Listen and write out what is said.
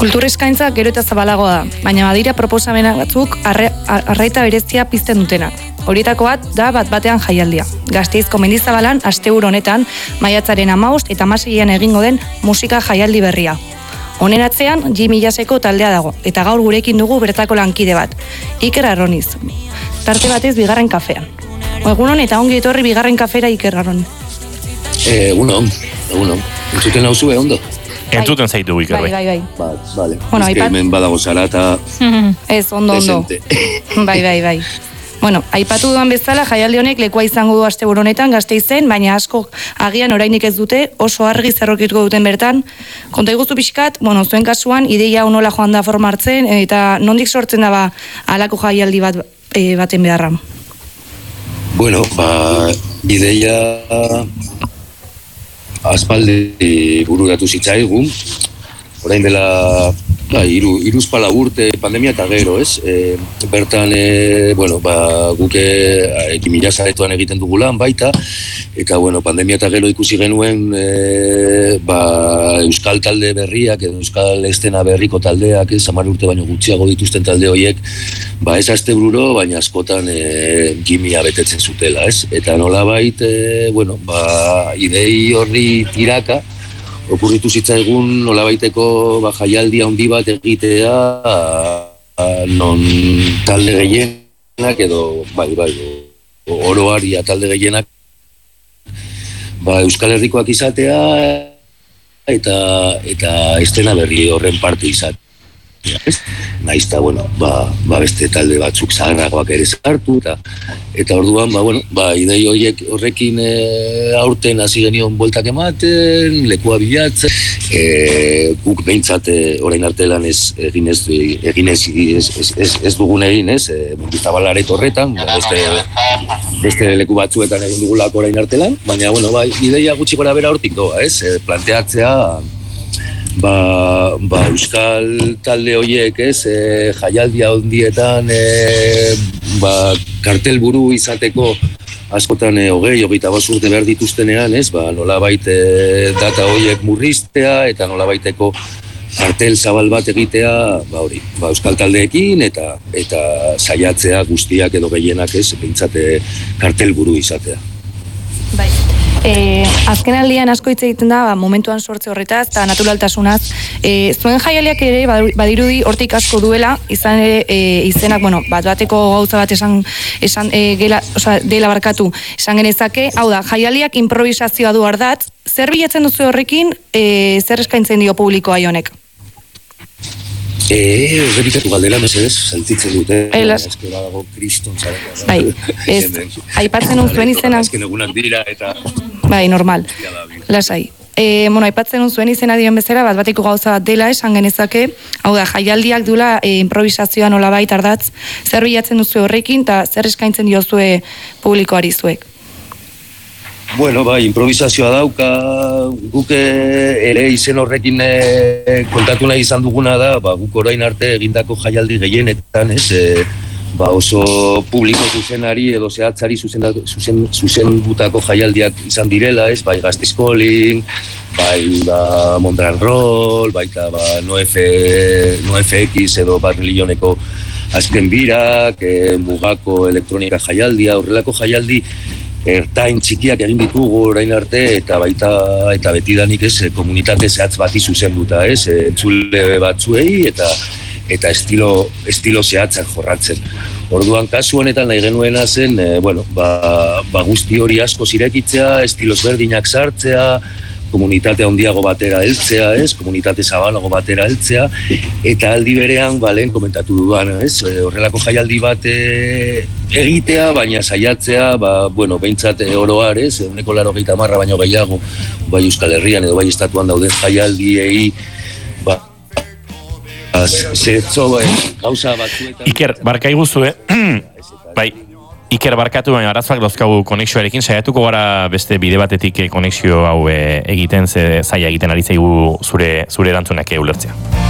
Kultur eskaintza gero eta zabalagoa da, baina badira proposamena batzuk arraita berezia pizten dutenak. Horietako bat da bat-batean jaialdia. Gasteizko Mendizabalan asteburu honetan maiatzaren 15 eta 16 egingo den musika jaialdi berria. Honen atzean Jimmy Jazzeko taldea dago, eta gaur gurekin dugu bertako lankide bat, Iker Arroniz. Tarte batez bigarren kafean. Egunon eta ongi etorri bigarren kafera, Iker Arroniz. Egunon. Entzuten hau zue, ondo? Entzuten zaitu, Iker, bai. Vale. Bueno, hemen badago zara eta... Ez, ondo. Bai. Bueno, aipatu duan bezala, jaialdi honek lekua izango du asteburu honetan Gasteizen, baina asko agian orainik ez dute, oso argi zerrokituko duten bertan. Konta iguzu pixkat, zuen kasuan, ideia nola joan da forma hartzen, eta nondik sortzen da halako jaialdi baten beharra? Bueno, ideia aspaldi bururatu zitzaigun, orain dela iruzpala urte pandemia eta gero, ez? Bertan, guke ekimirazaretoan egiten dugu lan baita, eta, pandemia eta gero ikusi genuen euskal talde berriak, edo euskal estena berriko taldeak, 10 urte baino gutxiago dituzten talde horiek, ez astebururo, baina askotan gimia betetzen zutela, ez? Eta nolabait, idei horri tiraka, okurritu zitzaigun nolabaiteko jaialdi handi bat egitea non talde gehienak edo oroaria talde gehienak Euskal Herrikoak izatea eta estena berri horren parte izatea. Naizta, beste talde batzuk zaharragoak ere sartu eta orduan, idei horrekin aurten hasi genion bueltak ematen, lekua bilatzen, guk behintzat orain artelan ez dugun egin, Mendizabalaret horretan, beste leku batzuetan egin dugulako orain artelan, baina, ideia gutxi gora bera hortik doa, planteatzea euskal talde horiek, jaialdia hondietan kartelburu izateko askotan 25 urte behar dituztenean, nolabait data horiek murriztea eta nolabaiteko kartel zabal bat egitea, euskal taldeekin eta saiatzea guztiak edo gehienak, behintzate kartelburu izatea. Bai. Azken aldian asko hitz egiten da, momentuan sortze horretaz eta naturaltasunaz. Zuen jaialiak ere badirudi hortik asko duela, izan ere izenak, bateko gauza bat dela barkatu esan genezake. Hau da, jaialiak improvisazioa du ardatz. Zer bilatzen duzu horrekin, zer eskaintzen dio publikoa honek? Errepikatu galdera, mesedez, sentitzen dute. Eskera dago kriston zara. Bai, aipatzen zuen izena. Azken egunak dira eta... Bai, normal, lasai. Aipatzen zuen izena diren bezala, bateko gauza bat dela esan genezake, hau da, jaialdiak duela improvisazioa nolabait ardatz, zer bilatzen duzu horrekin, eta zer eskaintzen diozue publikoari zuek? Improvisazioa dauka, guk ere izen horrekin kontatu nahi izan duguna da, guk orain arte egindako jaialdi gehienetan, oso publiko zuzenari edo zehatzari zuzendutako jaialdiak izan direla, bai Gasteizkolin, bai Mondran Roll, baita NoFX edo Barrilioneko azken birak, Mugako elektronika jaialdia, horrelako jaialdi ertain txikiak egin ditugu orain arte eta betidanik komunitate zehatz bati zuzenduta, entzule batzuei eta estilo zehatzak jorratzen. Orduan kasu honetan nahi genuena zen, guzti hori asko zirekitzea, estilos berdinak sartzea, komunitate handiago batera heltzea, komunitate zabalago batera heltzea, eta aldi berean, lehen komentatu dudan, horrelako jaialdi bat egitea, baina saiatzea, behintzat oroar, 180 baino gehiago, bai Euskal Herrian edo bai estatuan dauden jaialdiei, zetzo gauza batzuetan... Iker, barka iguzu, bai, Iker barkatu, baina arazoak dauzkagu konexioarekin, saiatuko gara beste bide batetik konexio hau egiten, zaila egiten ari zaigu zure erantzunak ulertzea.